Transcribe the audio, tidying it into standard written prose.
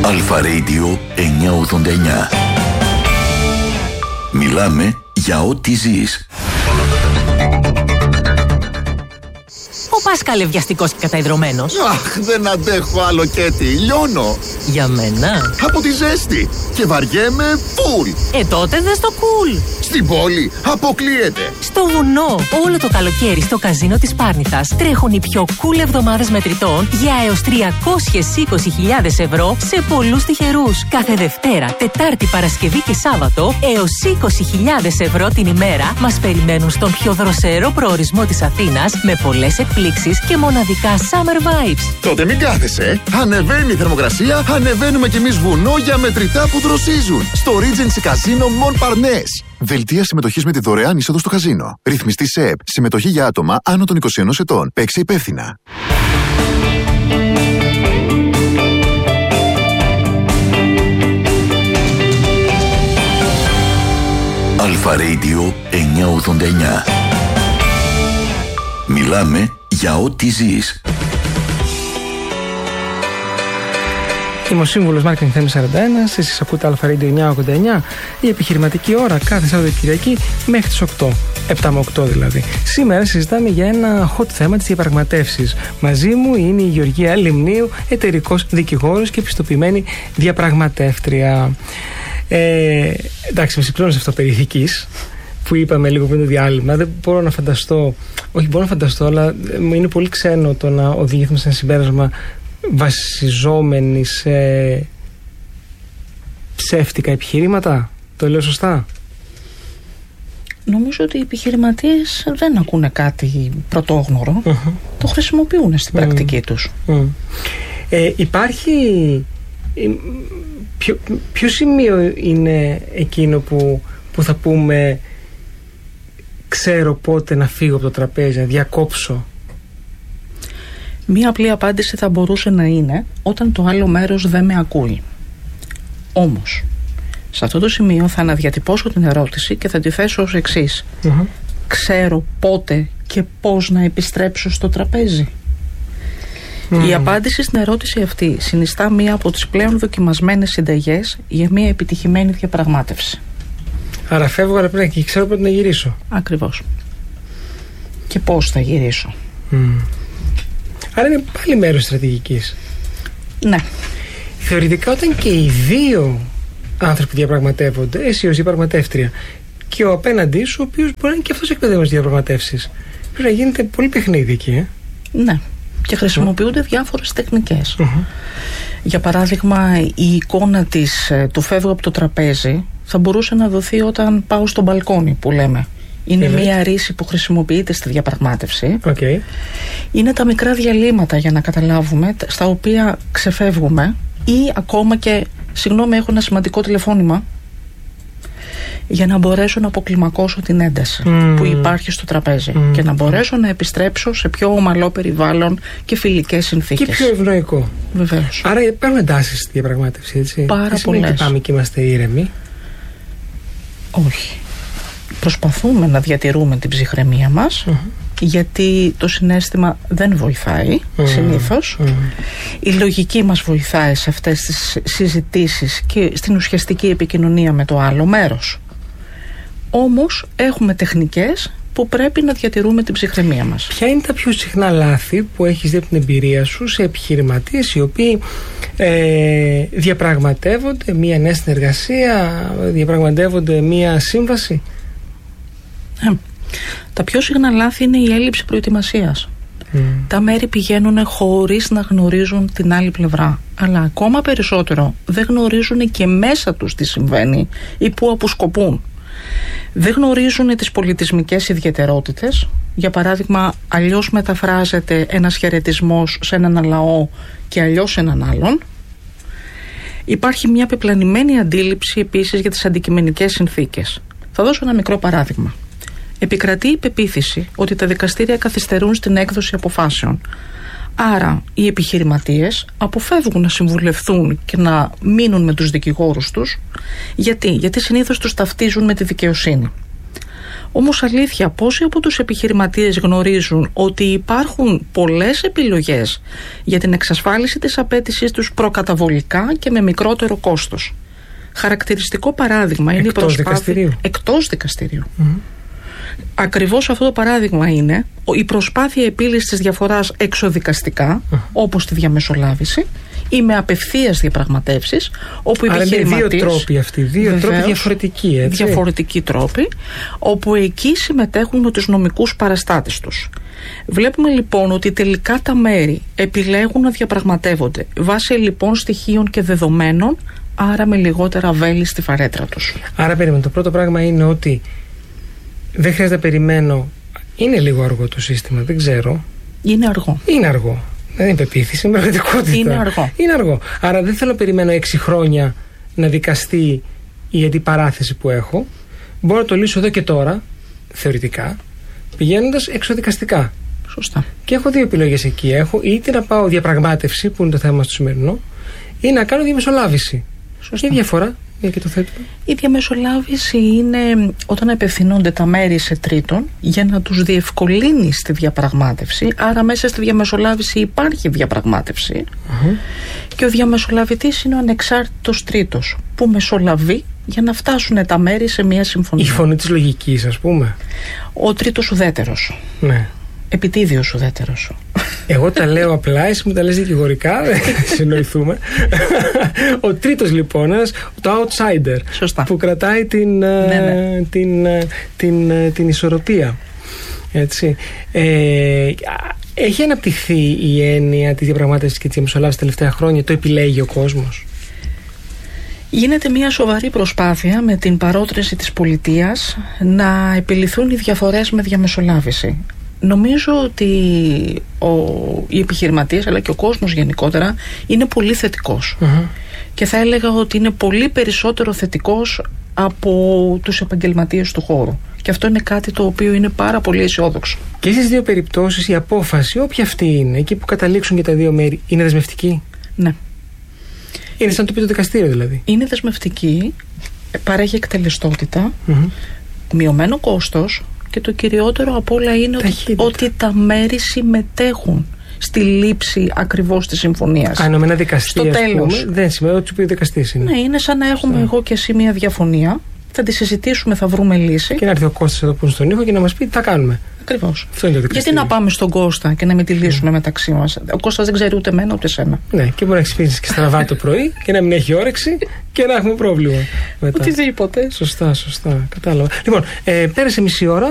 Αλφα Radio 989. Μιλάμε για ό,τι ζεις. Ο Πάσκαλε βιαστικός και καταϊδρωμένος. Αχ, δεν αντέχω άλλο, Κέτι. Λιώνω. Για μένα. Από τη ζέστη. Και βαριέμαι φουλ. Τότε δες το cool. Στην πόλη αποκλείεται. Στο βουνό. Όλο το καλοκαίρι στο καζίνο της Πάρνηθας τρέχουν οι πιο cool εβδομάδες μετρητών για έως 320.000 ευρώ σε πολλούς τυχερούς. Κάθε Δευτέρα, Τετάρτη, Παρασκευή και Σάββατο έως 20.000 ευρώ την ημέρα μας περιμένουν στον πιο δροσερό προορισμό της Αθήνας με πολλές εκπλήξεις και μοναδικά summer vibes. Τότε μην κάθεσαι. Ανεβαίνει η θερμοκρασία, ανεβαίνουμε κι εμείς βουνό για μετρητά που δροσίζουν. Στο Regency Casino Montparnasse. Δελτία συμμετοχής με τη δωρεάν είσοδο στο καζίνο. Ρυθμιστή ΣΕΠ. Συμμετοχή για άτομα άνω των 21 ετών. Παίξε υπεύθυνα. Αλφα Radio 989. Μιλάμε για ό,τι ζεις. Είμαι ο σύμβουλος Marketing Θέμη 41. Εσείς ακούτε Αλφα Radio 989. Η επιχειρηματική ώρα κάθε Σαββατοκυριακή μέχρι τις 8. 7 με 8 δηλαδή. Σήμερα συζητάμε για ένα hot θέμα, τις διαπραγματεύσεις. Μαζί μου είναι η Γεωργία Λιμνίου, εταιρικός δικηγόρος και επιστοποιημένη διαπραγματεύτρια. Εντάξει, με συμπλώνεις αυτό περί ηθικής που είπαμε λίγο πριν το διάλειμμα. Δεν μπορώ να φανταστώ, όχι μπορώ να φανταστώ, αλλά μου είναι πολύ ξένο το να οδηγηθούμε σε ένα συμπέρασμα βασιζόμενοι σε ψεύτικα επιχειρήματα. Το λέω σωστά? Νομίζω ότι οι επιχειρηματίες δεν ακούνε κάτι πρωτόγνωρο. Το χρησιμοποιούν στην πρακτική τους. Υπάρχει ποιο σημείο είναι εκείνο που θα πούμε ξέρω πότε να φύγω από το τραπέζι, να διακόψω? Μία απλή απάντηση θα μπορούσε να είναι όταν το άλλο μέρος δεν με ακούει. Όμως, σε αυτό το σημείο θα αναδιατυπώσω την ερώτηση και θα τη θέσω ως εξής. Ξέρω πότε και πώς να επιστρέψω στο τραπέζι? Η απάντηση στην ερώτηση αυτή συνιστά μία από τις πλέον δοκιμασμένες συνταγές για μία επιτυχημένη διαπραγμάτευση. Άρα φεύγω, αλλά πρέπει και ξέρω πότε να γυρίσω. Ακριβώς. Και πώς θα γυρίσω. Άρα είναι πάλι μέρος στρατηγικής. Ναι. Θεωρητικά, όταν και οι δύο άνθρωποι διαπραγματεύονται, εσύ ως διαπραγματεύτρια και ο απέναντί σου, ο οποίος μπορεί να είναι και αυτός εκπαιδευμένος στις διαπραγματεύσεις, πρέπει να γίνεται πολύ παιχνίδι εκεί. Ναι. Και χρησιμοποιούνται διάφορες τεχνικές. Για παράδειγμα, η εικόνα του φεύγω από το τραπέζι θα μπορούσε να δοθεί όταν πάω στο μπαλκόνι, που λέμε. Είναι μία ρίση που χρησιμοποιείται στη διαπραγμάτευση. Είναι τα μικρά διαλύματα, για να καταλάβουμε, στα οποία ξεφεύγουμε, ή ακόμα και, συγγνώμη, έχω ένα σημαντικό τηλεφώνημα, για να μπορέσω να αποκλιμακώσω την ένταση που υπάρχει στο τραπέζι και να μπορέσω να επιστρέψω σε πιο ομαλό περιβάλλον και φιλικές συνθήκες. Και πιο ευνοϊκό. Βεβαίως. Άρα υπάρχουν εντάσεις στη διαπραγμάτευση, έτσι? Πάρα πολλές. Δεν πάμε και είμαστε ήρεμοι. Όχι. Προσπαθούμε να διατηρούμε την ψυχραιμία μας, γιατί το συναίσθημα δεν βοηθάει συνήθως. Η λογική μας βοηθάει σε αυτές τις συζητήσεις και στην ουσιαστική επικοινωνία με το άλλο μέρος. Όμως έχουμε τεχνικές που πρέπει να διατηρούμε την ψυχραιμία μας. Ποια είναι τα πιο συχνά λάθη που έχεις δει από την εμπειρία σου σε επιχειρηματίες οι οποίοι διαπραγματεύονται μία νέα συνεργασία, διαπραγματεύονται μία σύμβαση? Τα πιο συχνά λάθη είναι η έλλειψη προετοιμασίας. Τα μέρη πηγαίνουν χωρίς να γνωρίζουν την άλλη πλευρά, αλλά ακόμα περισσότερο δεν γνωρίζουν και μέσα τους τι συμβαίνει ή πού αποσκοπούν. Δεν γνωρίζουν τις πολιτισμικές ιδιαιτερότητες. Για παράδειγμα, αλλιώς μεταφράζεται ένας χαιρετισμός σε έναν λαό και αλλιώς σε έναν άλλον. Υπάρχει μια πεπλανημένη αντίληψη επίσης για τις αντικειμενικές συνθήκες. Θα δώσω ένα μικρό παράδειγμα. Επικρατεί η πεποίθηση ότι τα δικαστήρια καθυστερούν στην έκδοση αποφάσεων. Άρα οι επιχειρηματίες αποφεύγουν να συμβουλευθούν και να μείνουν με τους δικηγόρους τους. Γιατί συνήθως τους ταυτίζουν με τη δικαιοσύνη. Όμως αλήθεια, πόσοι από τους επιχειρηματίες γνωρίζουν ότι υπάρχουν πολλές επιλογές για την εξασφάλιση της απέτησής τους προκαταβολικά και με μικρότερο κόστος? Χαρακτηριστικό παράδειγμα είναι η προσπάθεια εκτός δικαστηρίου. Ακριβώς αυτό το παράδειγμα είναι η προσπάθεια επίλυσης της διαφοράς εξωδικαστικά, όπως τη διαμεσολάβηση, ή με απευθείας διαπραγματεύσεις, όπου οι επιχειρηματίες. Είναι δύο τρόποι αυτοί, τρόποι διαφορετικοί, έτσι. Διαφορετικοί τρόποι, όπου εκεί συμμετέχουν με τους νομικούς παραστάτες τους. Βλέπουμε λοιπόν ότι τελικά τα μέρη επιλέγουν να διαπραγματεύονται βάσει λοιπόν στοιχείων και δεδομένων, άρα με λιγότερα βέλη στη φαρέτρα τους. Άρα περίμενε, το πρώτο πράγμα είναι ότι δεν χρειάζεται να περιμένω. Είναι λίγο αργό το σύστημα, δεν ξέρω. Είναι αργό. Είναι αργό. Δεν είναι πεποίθηση, είναι πραγματικότητα. Είναι αργό. Άρα δεν θέλω να περιμένω 6 χρόνια να δικαστεί η αντιπαράθεση που έχω. Μπορώ να το λύσω εδώ και τώρα, θεωρητικά, πηγαίνοντας εξωδικαστικά. Σωστά. Και έχω 2 επιλογές εκεί. Έχω είτε να πάω διαπραγμάτευση, που είναι το θέμα στο σημερινό, ή να κάνω διαμεσολάβηση. Σωστά. Η διαφορά. Και το θέτουμε. Η διαμεσολάβηση είναι όταν απευθυνόνται τα μέρη σε τρίτον για να τους διευκολύνει στη διαπραγμάτευση. Άρα μέσα στη διαμεσολάβηση υπάρχει διαπραγμάτευση και ο διαμεσολαβητής είναι ο ανεξάρτητος τρίτος που μεσολαβεί για να φτάσουν τα μέρη σε μια συμφωνία. Η φωνή της λογικής, ας πούμε. Ο τρίτος ουδέτερος. Ναι. Επιτίδιος ουδέτερος. Εγώ τα λέω απλά, εσύ μου τα λες δικηγορικά, δεν συνοηθούμε. Ο τρίτος λοιπόν, το outsider. Σωστά. Που κρατάει την ισορροπία. Έτσι. Έχει αναπτυχθεί η έννοια της διαπραγμάτευσης και της διαμεσολάβησης τα τελευταία χρόνια, το επιλέγει ο κόσμος? Γίνεται μια σοβαρή προσπάθεια με την παρότρινση της πολιτείας να επιληθούν οι διαφορές με διαμεσολάβηση. Νομίζω ότι οι επιχειρηματίες αλλά και ο κόσμος γενικότερα είναι πολύ θετικός. Και θα έλεγα ότι είναι πολύ περισσότερο θετικός από τους επαγγελματίες του χώρου. Και αυτό είναι κάτι το οποίο είναι πάρα πολύ αισιόδοξο. Και στις 2 περιπτώσεις η απόφαση, όποια αυτή είναι, εκεί που καταλήξουν και τα 2 μέρη, είναι δεσμευτική? Ναι. Είναι σαν το πει το δικαστήριο δηλαδή? Είναι δεσμευτική, παρέχει εκτελεστότητα, μειωμένο κόστος. Και το κυριότερο απ' όλα είναι ότι τα μέρη συμμετέχουν στη λήψη ακριβώς της συμφωνίας. Αν με ένα δικαστή, στο τέλος. Δεν σημαίνει ότι ο δικαστής είναι. Ναι, είναι σαν να έχουμε εγώ και εσύ μια διαφωνία. Θα τη συζητήσουμε, θα βρούμε λύση. Και να έρθει ο Κώστας εδώ που είναι στον ήχο και να μας πει τι θα κάνουμε. Ακριβώς. Γιατί να πάμε στον Κώστα και να μην τη λύσουμε μεταξύ μας? Ο Κώστας δεν ξέρει ούτε εμένα ούτε εσένα. Ναι, και μπορεί να ξυπνήσει και στραβά το πρωί και να μην έχει όρεξη και να έχουμε πρόβλημα μετά. Οτιδήποτε. Σωστά. Κατάλαβα. Λοιπόν, πέρασε μισή ώρα.